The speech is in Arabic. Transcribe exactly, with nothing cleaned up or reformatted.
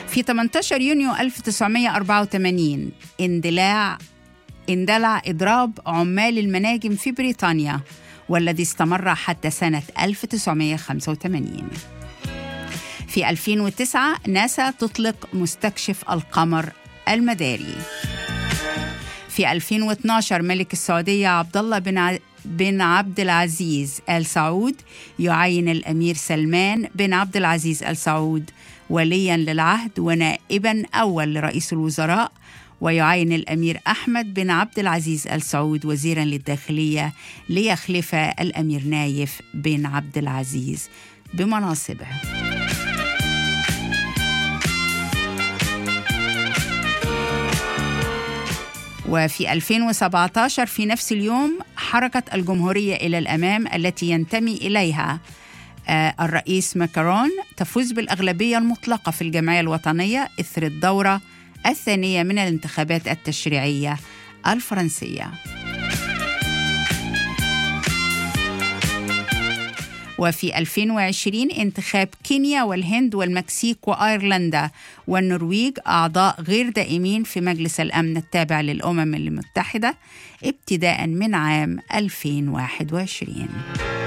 في ثمانية عشر يونيو ألف وتسعمائة وأربعة وثمانين اندلاع اندلع إضراب عمال المناجم في بريطانيا، والذي استمر حتى سنة ألف وتسعمائة وخمسة وثمانين. في ألفين وتسعة ناسا تطلق مستكشف القمر المداري. في ألفين واثني عشر ملك السعودية عبد الله بن ع... بن عبد العزيز آل سعود يعين الأمير سلمان بن عبد العزيز آل سعود ولياً للعهد ونائباً أول لرئيس الوزراء، ويعين الأمير أحمد بن عبد العزيز آل سعود وزيراً للداخلية ليخلف الأمير نايف بن عبد العزيز بمناصبه. وفي ألفين وسبعة عشر في نفس اليوم حركة الجمهورية إلى الأمام التي ينتمي إليها الرئيس ماكرون تفوز بالأغلبية المطلقة في الجمعية الوطنية إثر الدورة الثانية من الانتخابات التشريعية الفرنسية. وفي ألفين وعشرين انتخاب كينيا والهند والمكسيك وأيرلندا والنرويج أعضاء غير دائمين في مجلس الأمن التابع للأمم المتحدة ابتداء من عام ألفين وواحد وعشرين.